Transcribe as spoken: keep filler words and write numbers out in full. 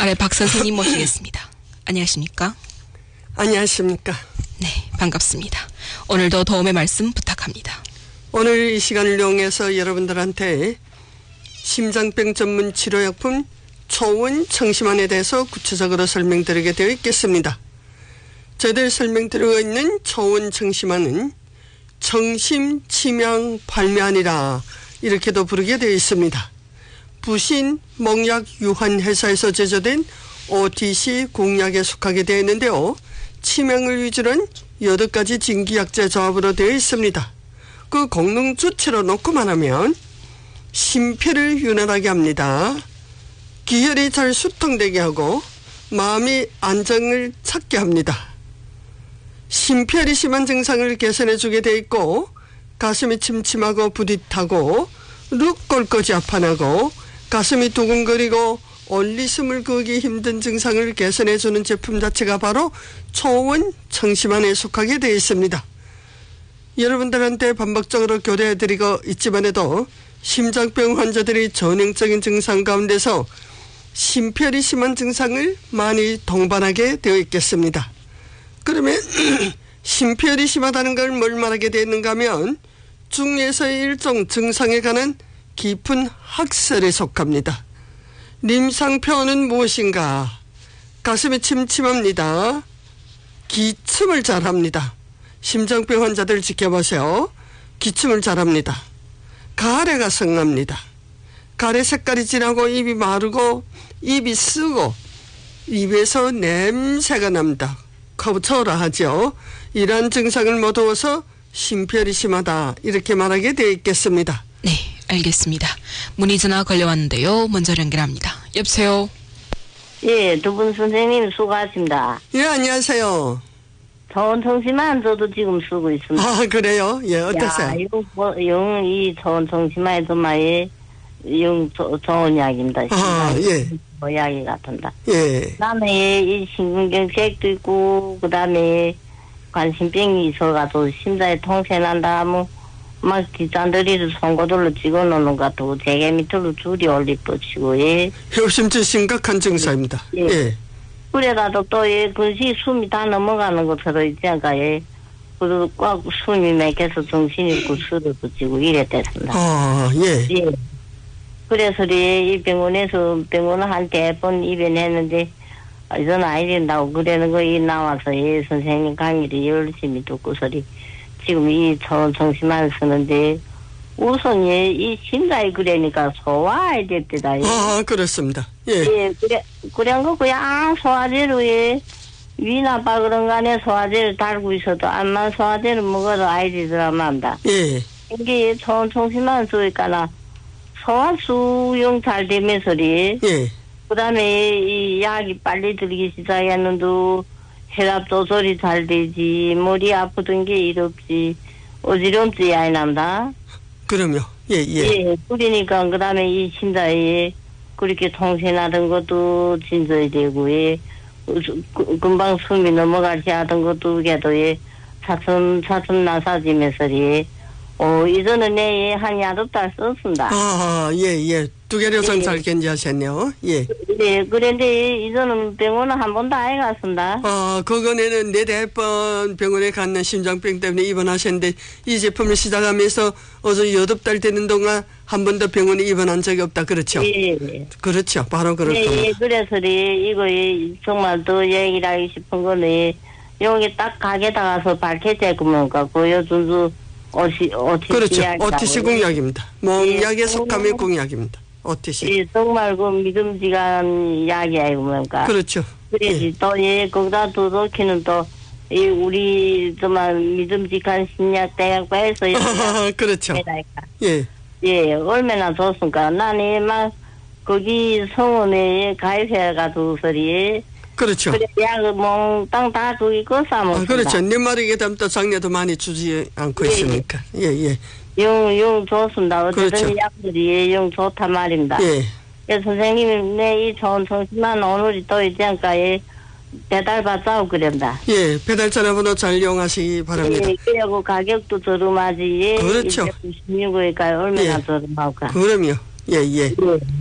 아래 박 선생님 모시겠습니다. 안녕하십니까? 안녕하십니까? 네, 반갑습니다. 오늘도 도움의 말씀 부탁합니다. 오늘 이 시간을 이용해서 여러분들한테 심장병 전문 치료약품 초원 청심환에 대해서 구체적으로 설명드리게 되어 있겠습니다. 저희들 설명드리고 있는 초원 청심환은 청심치명 발매안이라 이렇게도 부르게 되어 있습니다. 부신 몽약 유한 회사에서 제조된 오티씨 공약에 속하게 되어 있는데요. 치명을 위주로 한 여덟 가지 진기약재 조합으로 되어 있습니다. 그功能 주체로 놓고만 하면 심폐를 윤활하게 합니다. 기혈이 잘 수통되게 하고 마음이 안정을 찾게 합니다. 심폐혈이 심한 증상을 개선해 주게 되어 있고 가슴이 침침하고 부릿하고 룩 꼴꼬지 아파나고 가슴이 두근거리고 올리 숨을 그기 힘든 증상을 개선해 주는 제품 자체가 바로 초원 청심환에 속하게 되어 있습니다. 여러분들한테 반복적으로 교대해 드리고 있지만 해도 심장병 환자들이 전형적인 증상 가운데서 심폐혈이 심한 증상을 많이 동반하게 되어 있겠습니다. 그러면 심폐혈이 심하다는 걸 뭘 말하게 되어 있는가 하면 중에서의 일종 증상에 관한 깊은 학설에 속합니다. 림상표현은 무엇인가? 가슴이 침침합니다. 기침을 잘합니다. 심장병 환자들 지켜보세요. 기침을 잘합니다. 가래가 성납니다. 가래 색깔이 진하고 입이 마르고 입이 쓰고 입에서 냄새가 납니다. 거부처라 하죠. 이러한 증상을 모두어서 심폐혈이 심하다 이렇게 말하게 되어 있겠습니다. 네, 알겠습니다. 문의 전화 걸려왔는데요. 먼저 연결합니다. 여보세요. 예, 두 분 선생님 수고하십니다. 예, 안녕하세요. 초원 청심환 저도 지금 쓰고 있습니다. 아, 그래요? 예, 어떠세요? 야, 이거 뭐, 영, 이 초원 청심환에도 많이 영 좋은 약입니다. 아, 예. 뭐 약이 같은다. 예. 그다음에 이 심근경색도 있고 그다음에 관심병이 있어가지고 심장에 통세 난다 하면 막 뒷잔더리를 송곳으로 찍어놓는 것 같고 제게 밑으로 줄이 올리뻗치고 예. 협심증 심각한 증상입니다. 예. 예. 그래가도 또 예, 근시 숨이 다 넘어가는 거 들어있지 않까 예. 그리고 꽉 숨이 막혀서 정신이 없고 쓰러지고 이랬댔습니다. 아, 예. 예. 그래서 이 병원에서 병원한테 번 입원했는데 이전 아이 된다고 그러는 거이 나와서 예 선생님 강의를 열심히 듣고서리 지금 이 청심환을 쓰는데 우선 예 이 심장이 그러니까 소화해야 됐다. 예. 아, 그렇습니다. 예. 예, 그래 그런 거 그냥 소화제로 예 위나빠 그런 간에 소화제를 달고 있어도 암만 소화제를 먹어도 아이들이라 만다. 예. 이게 청심환 쓰니까나 소화수용 잘 되면서리. 예. 그 다음에 이 약이 빨리 들기 시작했는데 혈압 조절이 잘 되지 머리 아프던 게 일 없지 어지럼지 아이 남다. 그럼요. 예, 예. 예, 그러니까 그 다음에 이 심장에 그렇게 통신하던 것도 진정이 되고 예. 금방 숨이 넘어가지 하던 것도 그래도 예. 차츰 차츰 나사지면서 예. 어, 이전에 내 한 여덟 달 썼습니다. 아, 예, 예. 두 개료선 예. 잘 견디하셨네요. 예. 네, 그런데 이전은 병원은 한 번도 안 갔습니다. 아, 그거는 네다섯 번 병원에 갔는 심장병 때문에 입원하셨는데 이 제품을 시작하면서 어제 여덟 달 되는 동안 한 번도 병원에 입원한 적이 없다. 그렇죠? 예. 그렇죠. 바로 그럴 예, 겁니다. 예, 그래서 이거 정말 더 얘기를 하기 싶은 거는 여기 딱 가게다 가서 밝혀지면 갖고 요즘 오티, 오티씨 그렇죠. 약이라고. 오티씨 공약입니다. 몸약에 예, 속하면 공약입니다. 오티씨. 예, 정말 그 믿음직한 약이야, 이거 뭡니까? 그렇죠. 그래지 예. 또, 예, 거기다 또 넣기는 또, 이, 우리, 정말 믿음직한 신약 대학과에서. 아, 그렇죠. 예. 예, 얼마나 좋습니까? 나는 막, 거기 성원에 가입해가지고, 소리. 그렇죠. 그래, 약을 몽땅 다 거기 거 싸먹습니다. 아, 그렇죠. 내 말이게 되면 또 장려도 많이 주지 않고 예, 있으니까. 예, 예. 용, 용 좋습니다. 어쨌든 그렇죠. 약들이 용 좋단 말입니다. 예. 예, 선생님이 내 이 좋은 청심환 오늘이 또 있지 않까, 예, 배달 받자고 그런다. 예, 배달 전화번호 잘 이용하시기 바랍니다. 예, 그리고 가격도 저렴하지. 예, 그렇죠. 구십육 호니까 얼마나 예. 저렴할까. 그럼요. 예, 예. 예.